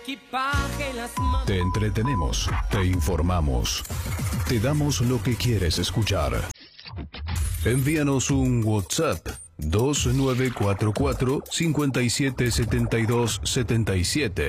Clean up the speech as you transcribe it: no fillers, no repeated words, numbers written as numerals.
Te entretenemos, te informamos, te damos lo que quieres escuchar. Envíanos un WhatsApp 2944 577277